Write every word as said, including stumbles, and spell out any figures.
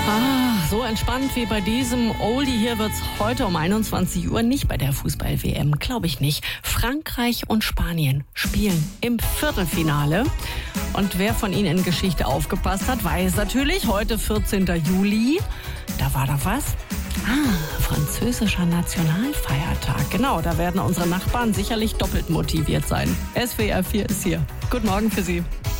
Ah, so entspannt wie bei diesem Oldie hier wird's heute um einundzwanzig Uhr nicht bei der Fußball-W M, glaube ich nicht. Frankreich und Spanien spielen im Viertelfinale. Und wer von Ihnen in Geschichte aufgepasst hat, weiß natürlich, heute vierzehnter Juli, da war doch was. Ah, französischer Nationalfeiertag. Genau, da werden unsere Nachbarn sicherlich doppelt motiviert sein. S W R vier ist hier. Guten Morgen für Sie.